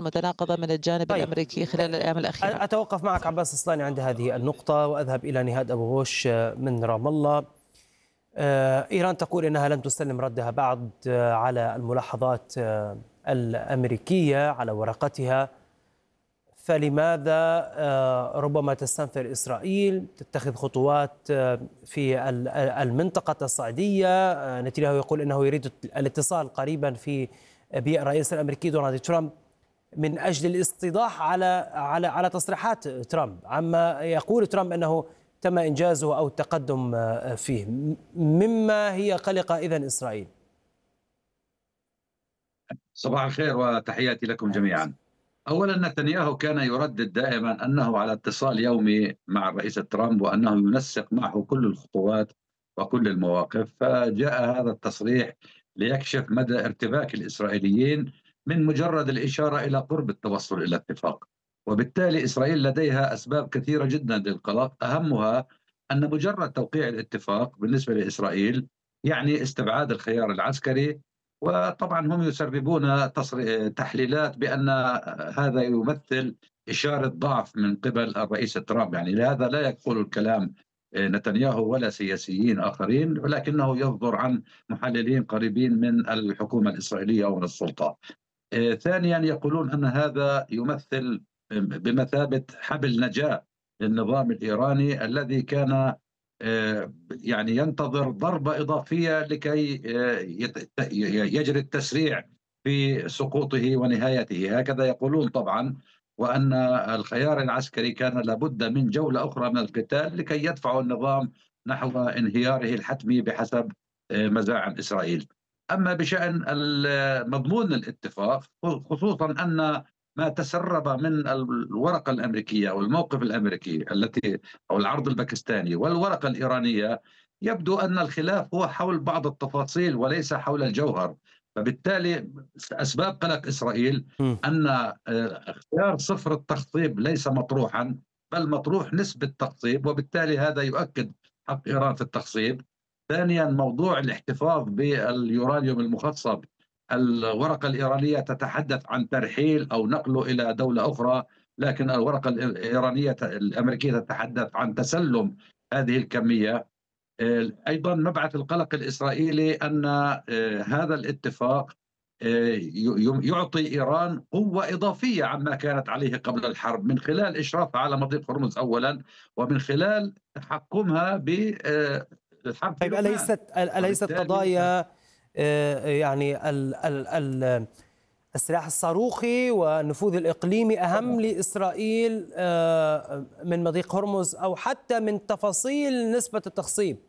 متناقضة من الجانب طيب، الأمريكي خلال الأيام الأخيرة. أتوقف معك عباس الصلاني عند هذه النقطة وأذهب إلى نهاد أبو غوش من رام الله. إيران تقول إنها لم تسلم ردها بعد على الملاحظات الأمريكية على ورقتها، فلماذا ربما تستنفر إسرائيل تتخذ خطوات في المنطقة الصعيدية؟ نتنياهو يقول إنه يريد الاتصال قريبا بالرئيس الأمريكي دونالد ترامب من أجل الاستيضاح على تصريحات ترامب عما يقول ترامب أنه تم إنجازه أو التقدم فيه، مما هي قلقة إذن إسرائيل. صباح الخير وتحياتي لكم جميعا. أولا، نتنياهو كان يردد دائما أنه على اتصال يومي مع الرئيس ترامب وأنه ينسق معه كل الخطوات وكل المواقف، فجاء هذا التصريح ليكشف مدى ارتباك الإسرائيليين من مجرد الإشارة إلى قرب التوصل إلى اتفاق. وبالتالي إسرائيل لديها أسباب كثيرة جدا للقلق، أهمها أن مجرد توقيع الاتفاق بالنسبة لإسرائيل يعني استبعاد الخيار العسكري. وطبعا هم يسربون تحليلات بأن هذا يمثل إشارة ضعف من قبل الرئيس ترامب، يعني لهذا لا يقول الكلام نتنياهو ولا سياسيين آخرين، ولكنه يصدر عن محللين قريبين من الحكومة الإسرائيلية ومن السلطة. ثانيا، يقولون أن هذا يمثل بمثابة حبل نجاة للنظام الإيراني الذي كان يعني ينتظر ضربة إضافية لكي يجري التسريع في سقوطه ونهايته، هكذا يقولون طبعا. وأن الخيار العسكري كان لابد من جولة أخرى من القتال لكي يدفع النظام نحو انهياره الحتمي بحسب مزاعم إسرائيل. أما بشأن مضمون الاتفاق، خصوصا أن ما تسرب من الورقة الأمريكية والموقف الأمريكي أو العرض الباكستاني والورقة الإيرانية، يبدو أن الخلاف هو حول بعض التفاصيل وليس حول الجوهر. فبالتالي أسباب قلق إسرائيل أن اختيار صفر التخصيب ليس مطروحا، بل مطروح نسبة تخصيب، وبالتالي هذا يؤكد حق إيران في التخصيب. ثانيا، موضوع الاحتفاظ باليورانيوم المخصب، الورقة الإيرانية تتحدث عن ترحيل أو نقله إلى دولة أخرى، لكن الورقة الإيرانية الأمريكية تتحدث عن تسلم هذه الكمية. أيضا مبعث القلق الإسرائيلي أن هذا الاتفاق يعطي إيران قوة إضافية عما كانت عليه قبل الحرب من خلال إشرافها على مضيق هرمز أولا، ومن خلال تحكمها بالحرب في طيب، لبنان. أليست قضايا يعني السلاح الصاروخي والنفوذ الإقليمي أهم لإسرائيل من مضيق هرمز أو حتى من تفاصيل نسبة التخصيب؟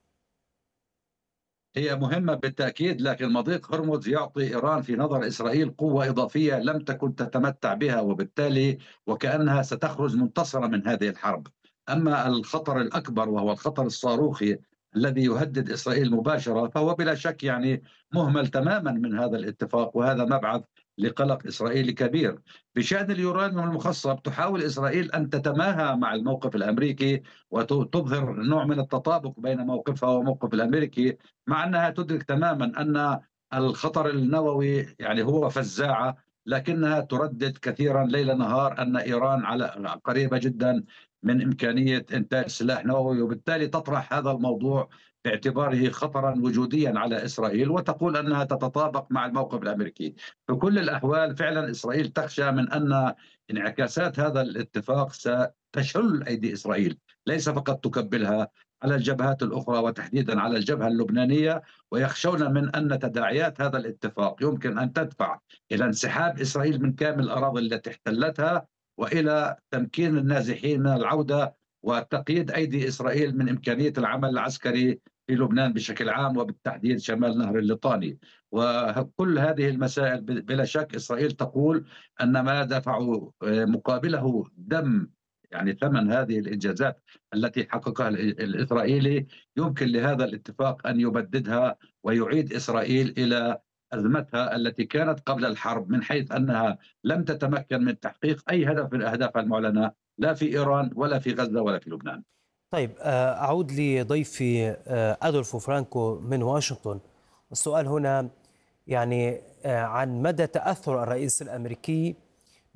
هي مهمة بالتأكيد، لكن مضيق هرمز يعطي إيران في نظر إسرائيل قوة إضافية لم تكن تتمتع بها، وبالتالي وكأنها ستخرج منتصرة من هذه الحرب. أما الخطر الأكبر وهو الخطر الصاروخي الذي يهدد إسرائيل مباشرة، فهو بلا شك يعني مهمل تماما من هذا الاتفاق، وهذا مبعث لقلق إسرائيلي كبير. بشأن اليورانيوم المخصب، تحاول إسرائيل أن تتماهى مع الموقف الأمريكي وتظهر نوع من التطابق بين موقفها وموقف الأمريكي، مع أنها تدرك تماما أن الخطر النووي يعني هو فزاعة، لكنها تردد كثيرا ليل نهار أن إيران قريبة جدا من إمكانية إنتاج سلاح نووي، وبالتالي تطرح هذا الموضوع باعتباره خطرا وجوديا على إسرائيل، وتقول أنها تتطابق مع الموقف الأمريكي. في كل الأحوال فعلا إسرائيل تخشى من أن انعكاسات هذا الاتفاق ستشل أيدي إسرائيل، ليس فقط تكبلها على الجبهات الأخرى وتحديدا على الجبهة اللبنانية، ويخشون من أن تداعيات هذا الاتفاق يمكن أن تدفع إلى انسحاب إسرائيل من كامل الأراضي التي احتلتها، وإلى تمكين النازحين من العودة وتقييد أيدي إسرائيل من إمكانية العمل العسكري في لبنان بشكل عام، وبالتحديد شمال نهر الليطاني. وكل هذه المسائل بلا شك إسرائيل تقول أن ما دفعوا مقابله دم، يعني ثمن هذه الإنجازات التي حققها الإسرائيلي، يمكن لهذا الاتفاق أن يبددها ويعيد إسرائيل إلى أزمتها التي كانت قبل الحرب، من حيث أنها لم تتمكن من تحقيق أي هدف من الأهداف المعلنة، لا في إيران ولا في غزة ولا في لبنان. طيب، أعود لضيفي أدولفو فرانكو من واشنطن. السؤال هنا يعني عن مدى تأثر الرئيس الأمريكي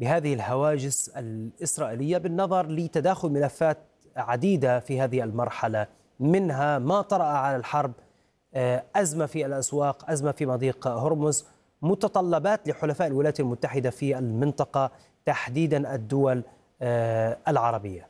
بهذه الهواجس الإسرائيلية بالنظر لتداخل ملفات عديدة في هذه المرحلة، منها ما طرأ على الحرب، أزمة في الأسواق، أزمة في مضيق هرمز، متطلبات لحلفاء الولايات المتحدة في المنطقة تحديدا الدول العربية.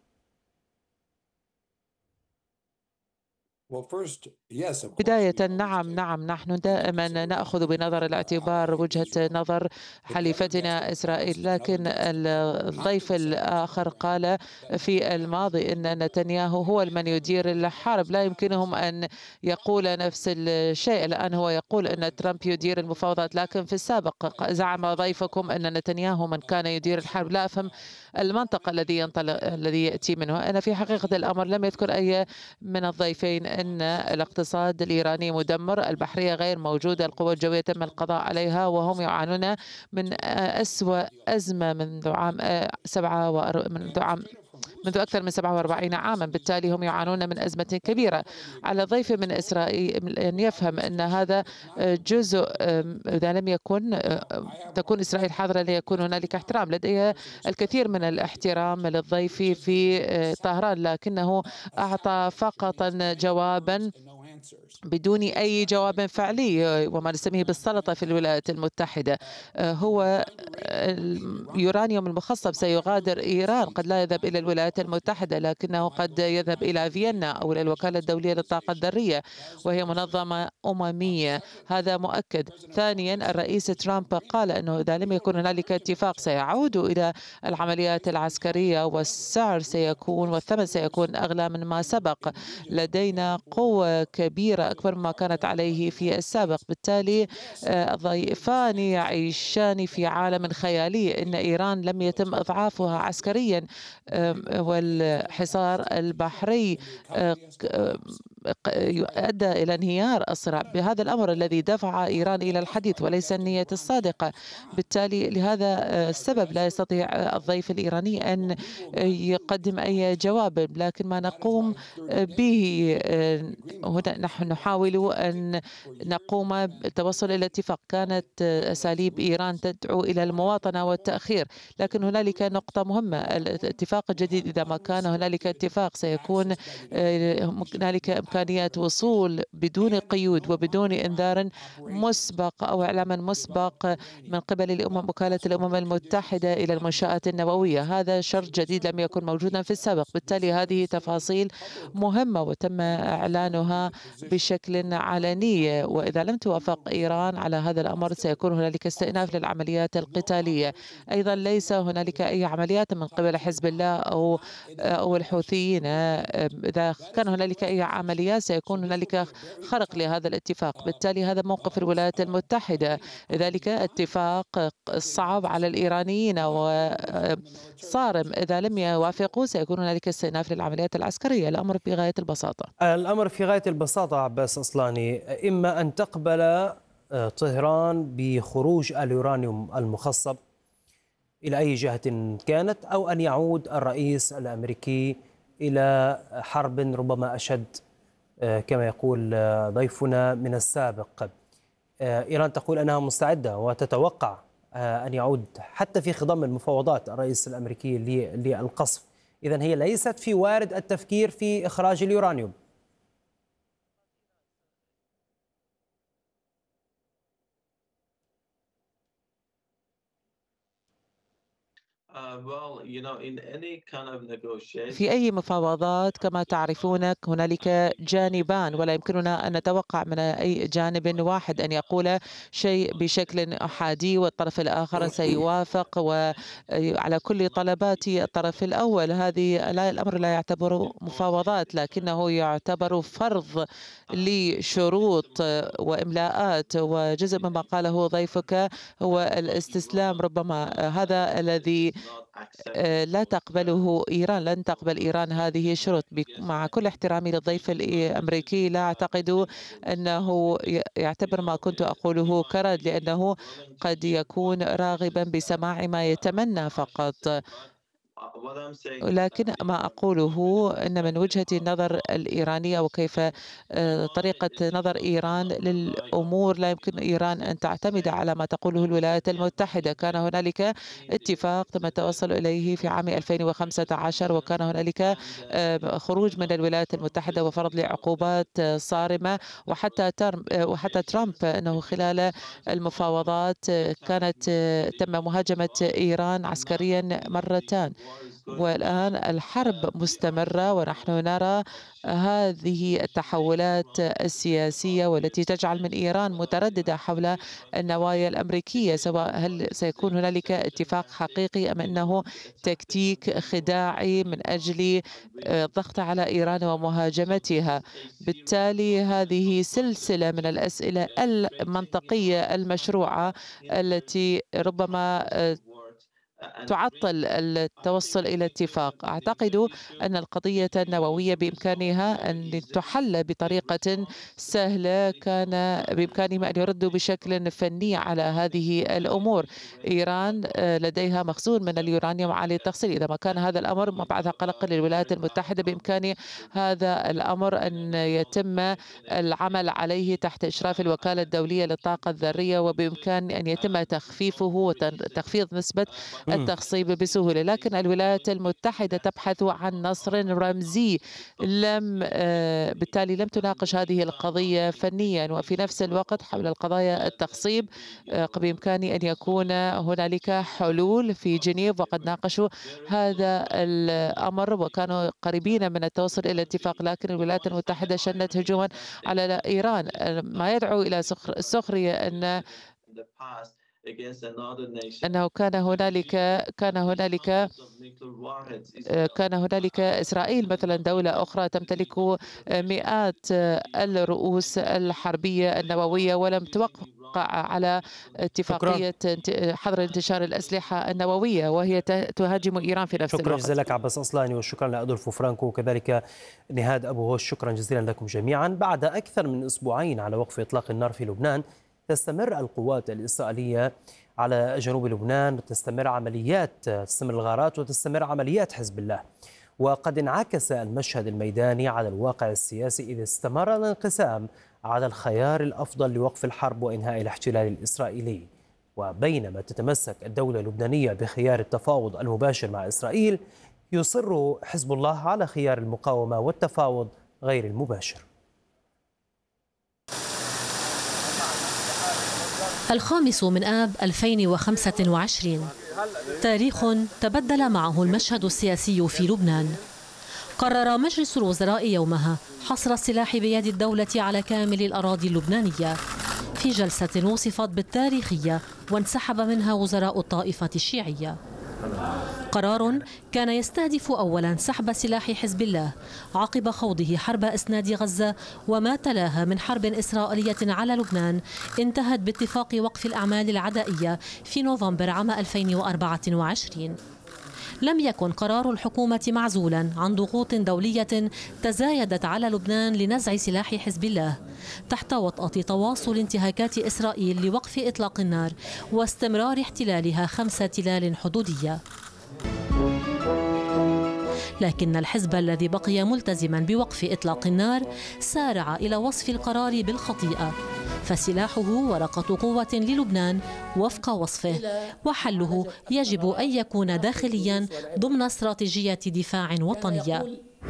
بداية نعم نحن دائما نأخذ بنظر الاعتبار وجهة نظر حليفتنا إسرائيل، لكن الضيف الآخر قال في الماضي أن نتنياهو هو من يدير الحرب، لا يمكنهم أن يقول نفس الشيء. الآن هو يقول أن ترامب يدير المفاوضات، لكن في السابق زعم ضيفكم أن نتنياهو من كان يدير الحرب. لا أفهم المنطق الذي يأتي منه. أنا في حقيقة الأمر لم يذكر أي من الضيفين أن الاقتصاد الإيراني مدمر، البحرية غير موجودة، القوى الجوية تم القضاء عليها، وهم يعانون من أسوأ أزمة منذ أكثر من 47 عاما. بالتالي هم يعانون من أزمة كبيرة. على ضيف من إسرائيل أن يفهم أن هذا جزء، إذا لم تكون إسرائيل حاضرة ليكون هنالك احترام. لدي الكثير من الاحترام للضيف في طهران، لكنه أعطى فقط جوابا بدون أي جواب فعلي، وما نسميه بالسلطة في الولايات المتحدة. هو اليورانيوم المخصب سيغادر إيران، قد لا يذهب إلى الولايات المتحدة، لكنه قد يذهب إلى فيينا أو إلى الوكالة الدولية للطاقة الذرية، وهي منظمة أممية. هذا مؤكد. ثانيا، الرئيس ترامب قال أنه إذا لم يكن هنالك اتفاق سيعود إلى العمليات العسكرية، والثمن سيكون أغلى من ما سبق. لدينا قوة كبيرة أكبر مما كانت عليه في السابق. بالتالي الضيفان يعيشان في عالم خيالي. إن إيران لم يتم إضعافها عسكريا، والحصار البحري أدى إلى انهيار الصراع. بهذا الأمر الذي دفع إيران إلى الحديث وليس النية الصادقة. بالتالي لهذا السبب لا يستطيع الضيف الإيراني أن يقدم أي جواب. لكن ما نقوم به هنا، نحن نحاول أن نقوم بالتوصل إلى اتفاق. كانت أساليب إيران تدعو إلى المواطنة والتأخير، لكن هنالك نقطة مهمة. الاتفاق الجديد إذا ما كان هنالك اتفاق سيكون هنالك إمكانية وصول بدون قيود وبدون إنذار مسبق أو إعلام مسبق من قبل وكالة الأمم المتحدة إلى المنشآت النووية. هذا شرط جديد لم يكن موجودا في السابق. بالتالي هذه تفاصيل مهمة وتم إعلانها بشكل علني، وإذا لم توافق إيران على هذا الأمر سيكون هنالك استئناف للعمليات القتالية. أيضا ليس هنالك أي عمليات من قبل حزب الله أو الحوثيين. إذا كان هنالك أي عمليات سيكون هنالك خرق لهذا الاتفاق. بالتالي هذا موقف الولايات المتحدة. ذلك اتفاق صعب على الإيرانيين وصارم. إذا لم يوافقوا سيكون هنالك استئناف للعمليات العسكرية. الأمر في غاية البساطة. الأمر في غاية البساطة عباس أصلاني. إما أن تقبل طهران بخروج اليورانيوم المخصب إلى أي جهة كانت، أو أن يعود الرئيس الأمريكي إلى حرب ربما أشد كما يقول ضيفنا من السابق. إيران تقول أنها مستعدة وتتوقع أن يعود حتى في خضم المفاوضات الرئيس الأمريكي للقصف. إذن هي ليست في وارد التفكير في إخراج اليورانيوم. في أي مفاوضات كما تعرفون هنالك جانبان، ولا يمكننا أن نتوقع من أي جانب واحد أن يقول شيء بشكل أحادي والطرف الآخر سيوافق وعلى كل طلبات الطرف الأول. هذه الأمر لا يعتبر مفاوضات، لكنه يعتبر فرض لشروط وإملاءات. وجزء مما قاله ضيفك هو الاستسلام. ربما هذا الذي لا تقبله إيران. لن تقبل إيران هذه الشروط. مع كل احترامي للضيف الأمريكي، لا أعتقد أنه يعتبر ما كنت أقوله كرد، لأنه قد يكون راغبا بسماع ما يتمنى فقط. لكن ما أقوله أن من وجهة النظر الإيرانية وكيف طريقة نظر إيران للأمور، لا يمكن إيران أن تعتمد على ما تقوله الولايات المتحدة. كان هنالك اتفاق تم التوصل إليه في عام 2015، وكان هنالك خروج من الولايات المتحدة وفرض لعقوبات صارمة، وحتى ترامب أنه خلال المفاوضات تم مهاجمة إيران عسكريا مرتان. والآن الحرب مستمرة، ونحن نرى هذه التحولات السياسية والتي تجعل من إيران مترددة حول النوايا الأمريكية، سواء هل سيكون هنالك اتفاق حقيقي أم أنه تكتيك خداعي من أجل الضغط على إيران ومهاجمتها. بالتالي هذه سلسلة من الأسئلة المنطقية المشروعة التي ربما تعطل التوصل إلى اتفاق. أعتقد أن القضية النووية بإمكانها أن تحل بطريقة سهلة، كان بإمكانهم أن يردوا بشكل فني على هذه الأمور. إيران لديها مخزون من اليورانيوم عالي التخزين، إذا ما كان هذا الأمر مبعث قلق للولايات المتحدة، بإمكان هذا الأمر أن يتم العمل عليه تحت إشراف الوكالة الدولية للطاقة الذرية، وبإمكان أن يتم تخفيفه وتخفيض نسبة التخصيب بسهولة. لكن الولايات المتحدة تبحث عن نصر رمزي، بالتالي لم تناقش هذه القضية فنيا. وفي نفس الوقت حول القضايا التخصيب بإمكان أن يكون هنالك حلول في جنيف، وقد ناقشوا هذا الأمر وكانوا قريبين من التوصل إلى اتفاق، لكن الولايات المتحدة شنت هجوما على إيران، ما يدعو إلى السخرية أنه كان هنالك إسرائيل مثلا، دولة أخرى تمتلك مئات الرؤوس الحربية النووية ولم توقع على اتفاقية حظر انتشار الأسلحة النووية، وهي تهاجم إيران في نفس الوقت. شكرا جزيلا لك عباس أصلاني، وشكرا لأدولفو فرانكو وكذلك نهاد أبو هوش. شكرا جزيلا لكم جميعا. بعد أكثر من أسبوعين على وقف إطلاق النار في لبنان، تستمر القوات الإسرائيلية على جنوب لبنان، تستمر الغارات وتستمر عمليات حزب الله. وقد انعكس المشهد الميداني على الواقع السياسي، إذ استمر الانقسام على الخيار الأفضل لوقف الحرب وإنهاء الاحتلال الإسرائيلي. وبينما تتمسك الدولة اللبنانية بخيار التفاوض المباشر مع إسرائيل، يصر حزب الله على خيار المقاومة والتفاوض غير المباشر. 5 آب 2025، تاريخ تبدل معه المشهد السياسي في لبنان. قرر مجلس الوزراء يومها حصر السلاح بيد الدولة على كامل الأراضي اللبنانية في جلسة وصفت بالتاريخية، وانسحب منها وزراء الطائفة الشيعية. قرار كان يستهدف أولا سحب سلاح حزب الله عقب خوضه حرب إسناد غزة وما تلاها من حرب إسرائيلية على لبنان انتهت باتفاق وقف الأعمال العدائية في نوفمبر عام 2024. لم يكن قرار الحكومة معزولا عن ضغوط دولية تزايدت على لبنان لنزع سلاح حزب الله تحت وطأة تواصل انتهاكات إسرائيل لوقف إطلاق النار واستمرار احتلالها 5 تلال حدودية. لكن الحزب الذي بقي ملتزما بوقف إطلاق النار سارع إلى وصف القرار بالخطيئة، فسلاحه ورقة قوة للبنان وفق وصفه، وحله يجب أن يكون داخليا ضمن استراتيجية دفاع وطنية.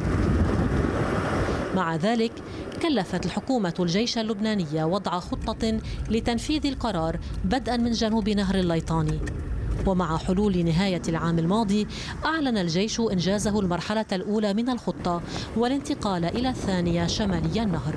مع ذلك كلفت الحكومة الجيش اللبناني وضع خطة لتنفيذ القرار بدءا من جنوب نهر الليطاني. ومع حلول نهاية العام الماضي أعلن الجيش إنجازه المرحلة الأولى من الخطة والانتقال إلى الثانية شمالي النهر.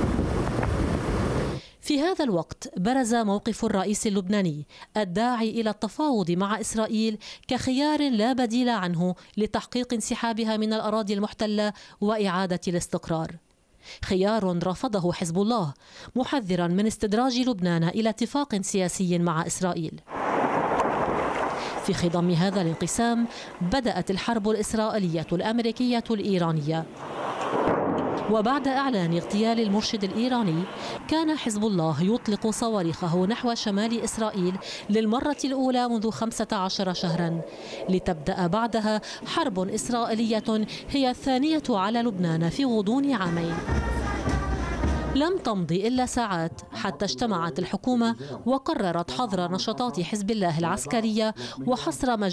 في هذا الوقت برز موقف الرئيس اللبناني الداعي إلى التفاوض مع إسرائيل كخيار لا بديل عنه لتحقيق انسحابها من الأراضي المحتلة وإعادة الاستقرار، خيار رفضه حزب الله محذرا من استدراج لبنان إلى اتفاق سياسي مع إسرائيل. في خضم هذا الانقسام بدأت الحرب الإسرائيلية الأمريكية الإيرانية. وبعد إعلان اغتيال المرشد الإيراني كان حزب الله يطلق صواريخه نحو شمال إسرائيل للمرة الأولى منذ 15 شهرا، لتبدأ بعدها حرب إسرائيلية هي الثانية على لبنان في غضون عامين. لم تمضي إلا ساعات حتى اجتمعت الحكومة وقررت حظر نشاطات حزب الله العسكرية وحصر